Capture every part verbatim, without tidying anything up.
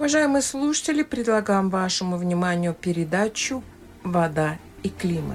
Уважаемые слушатели, предлагаем вашему вниманию передачу «Вода и климат».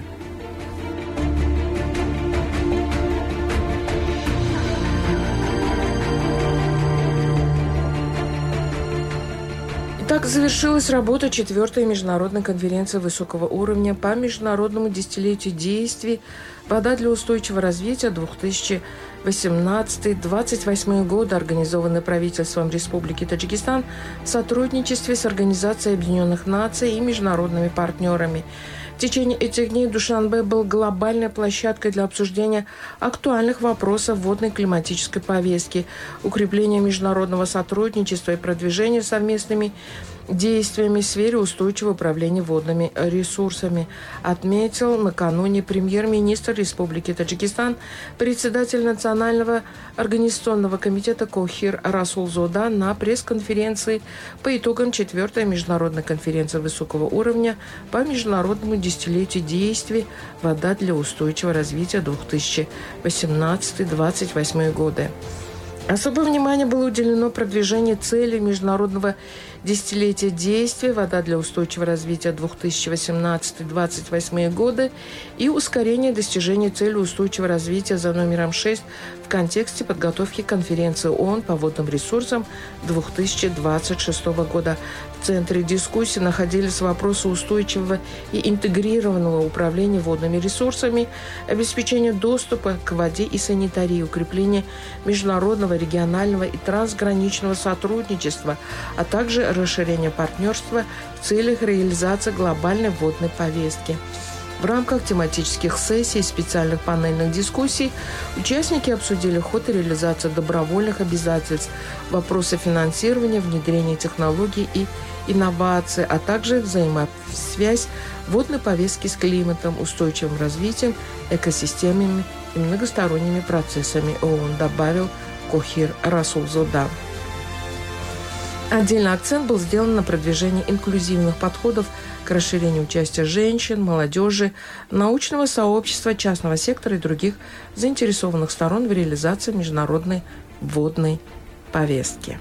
Итак, завершилась работа четвертой международной конференции высокого уровня по международному десятилетию действий «Вода для устойчивого развития» две тысячи восемнадцатый — двадцать восьмой годы, организованной правительством Республики Таджикистан в сотрудничестве с Организацией Объединенных Наций и международными партнерами. В течение этих дней Душанбе был глобальной площадкой для обсуждения актуальных вопросов водной климатической повестки, укрепления международного сотрудничества и продвижения совместными действиями в сфере устойчивого управления водными ресурсами, отметил накануне премьер-министр Республики Таджикистан, председатель Национального организационного комитета Кохир Расулзода на пресс-конференции по итогам четвертой международной конференции высокого уровня по международному десятилетию действий «Вода для устойчивого развития» две тысячи восемнадцатый — двадцать восьмой годы. Особое внимание было уделено продвижению целей международного десятилетия действий «Вода для устойчивого развития» две тысячи восемнадцатый — двадцать восьмой годы и ускорение достижения цели устойчивого развития за номером шесть в контексте подготовки конференции ООН по водным ресурсам две тысячи двадцать шестого года. В центре дискуссии находились вопросы устойчивого и интегрированного управления водными ресурсами, обеспечения доступа к воде и санитарии, укрепление международного, регионального и трансграничного сотрудничества, а также расширение партнерства в целях реализации глобальной водной повестки. В рамках тематических сессий и специальных панельных дискуссий участники обсудили ход и реализацию добровольных обязательств, вопросы финансирования, внедрения технологий и инноваций, а также взаимосвязь водной повестки с климатом, устойчивым развитием, экосистемами и многосторонними процессами ООН, добавил Кохир Расулзода. Отдельный акцент был сделан на продвижении инклюзивных подходов к расширению участия женщин, молодежи, научного сообщества, частного сектора и других заинтересованных сторон в реализации международной водной повестки.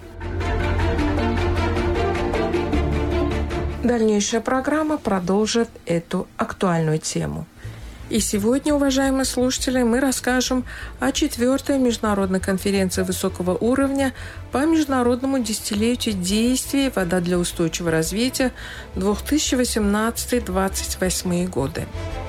Дальнейшая программа продолжит эту актуальную тему. И сегодня, уважаемые слушатели, мы расскажем о четвертой международной конференции высокого уровня по международному десятилетию действий «Вода для устойчивого развития» две тысячи восемнадцатый — двадцать восьмой годы.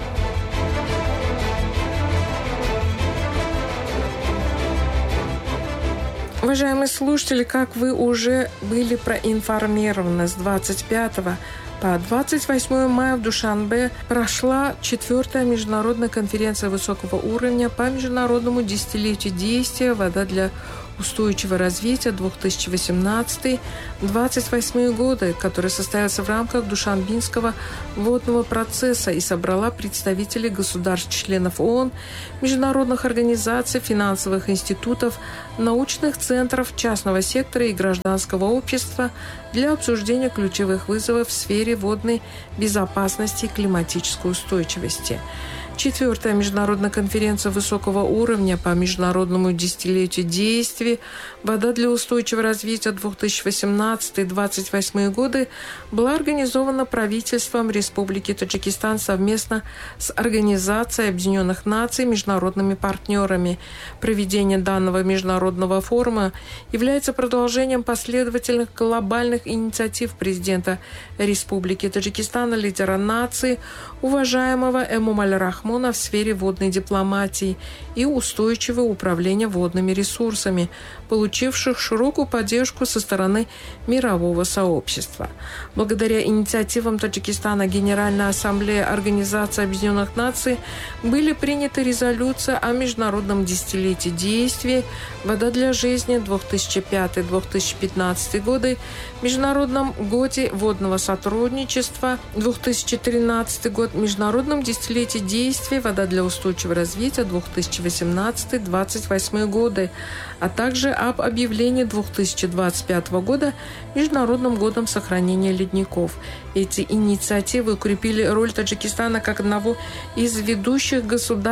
Уважаемые слушатели, как вы уже были проинформированы, с двадцать пятого по двадцать восьмое мая в Душанбе прошла четвертая международная конференция высокого уровня по международному десятилетию действия «Вода для устойчивого развития» две тысячи восемнадцатый — двадцать восьмой годы, который состоялся в рамках Душанбинского водного процесса и собрала представителей государств-членов ООН, международных организаций, финансовых институтов, научных центров, частного сектора и гражданского общества для обсуждения ключевых вызовов в сфере водной безопасности и климатической устойчивости. Четвертая международная конференция высокого уровня по международному десятилетию действий «Вода для устойчивого развития» две тысячи восемнадцатый — двадцать восьмой годы была организована правительством Республики Таджикистан совместно с Организацией Объединенных Наций и международными партнерами. Проведение данного международного форума является продолжением последовательных глобальных инициатив президента Республики Таджикистан, лидера нации, уважаемого Эмомали Рахмона, в сфере водной дипломатии и устойчивого управления водными ресурсами, получивших широкую поддержку со стороны мирового сообщества. Благодаря инициативам Таджикистана Генеральная ассамблея Организации Объединенных Наций были приняты резолюции о международном десятилетии действий «Вода для жизни» две тысячи пятый — две тысячи пятнадцатый годы, Международном годе водного сотрудничества две тысячи тринадцатый год, Международном десятилетии действий «Вода для устойчивого развития» две тысячи восемнадцатый — двадцать восьмой годы, а также об объявлении две тысячи двадцать пятого года Международным годом сохранения ледников. Эти инициативы укрепили роль Таджикистана как одного из ведущих государств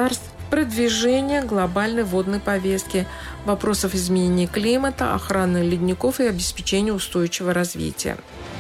продвижения глобальной водной повестки, вопросов изменения климата, охраны ледников и обеспечения устойчивого развития.